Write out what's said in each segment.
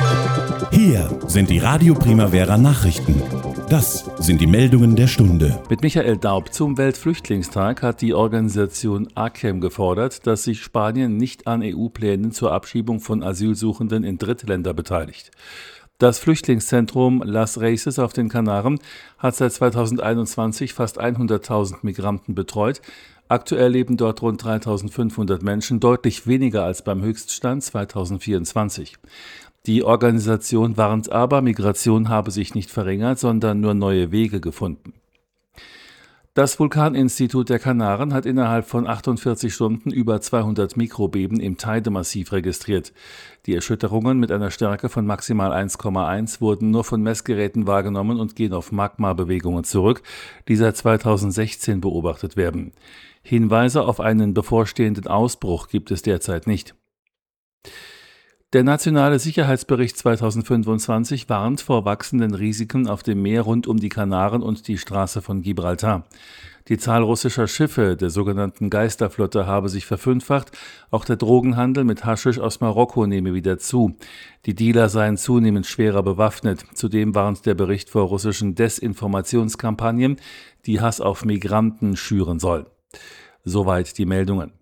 Hier sind die Radio Primavera Nachrichten. Das sind die Meldungen der Stunde. Mit Michael Daub. Zum Weltflüchtlingstag hat die Organisation ACEM gefordert, dass sich Spanien nicht an EU-Plänen zur Abschiebung von Asylsuchenden in Drittländer beteiligt. Das Flüchtlingszentrum Las Reises auf den Kanaren hat seit 2021 fast 100.000 Migranten betreut. Aktuell leben dort rund 3.500 Menschen, deutlich weniger als beim Höchststand 2024. Die Organisation warnt aber, Migration habe sich nicht verringert, sondern nur neue Wege gefunden. Das Vulkaninstitut der Kanaren hat innerhalb von 48 Stunden über 200 Mikrobeben im Teide-Massiv registriert. Die Erschütterungen mit einer Stärke von maximal 1,1 wurden nur von Messgeräten wahrgenommen und gehen auf Magmabewegungen zurück, die seit 2016 beobachtet werden. Hinweise auf einen bevorstehenden Ausbruch gibt es derzeit nicht. Der Nationale Sicherheitsbericht 2025 warnt vor wachsenden Risiken auf dem Meer rund um die Kanaren und die Straße von Gibraltar. Die Zahl russischer Schiffe der sogenannten Geisterflotte habe sich verfünffacht. Auch der Drogenhandel mit Haschisch aus Marokko nehme wieder zu. Die Dealer seien zunehmend schwerer bewaffnet. Zudem warnt der Bericht vor russischen Desinformationskampagnen, die Hass auf Migranten schüren sollen. Soweit die Meldungen.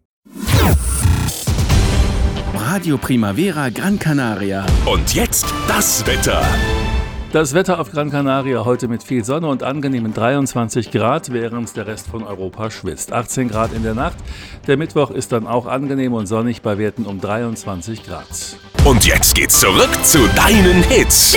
Radio Primavera Gran Canaria. Und jetzt das Wetter. Das Wetter auf Gran Canaria heute mit viel Sonne und angenehmen 23 Grad, während der Rest von Europa schwitzt. 18 Grad in der Nacht. Der Mittwoch ist dann auch angenehm und sonnig bei Werten um 23 Grad. Und jetzt geht's zurück zu deinen Hits.